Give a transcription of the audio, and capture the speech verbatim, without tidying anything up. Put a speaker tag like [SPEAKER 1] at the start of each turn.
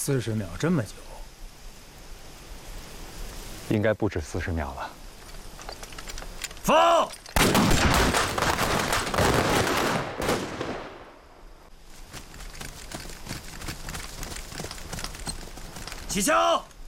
[SPEAKER 1] 四十秒这么久，
[SPEAKER 2] 应该不止四十秒了。
[SPEAKER 1] 放！起枪！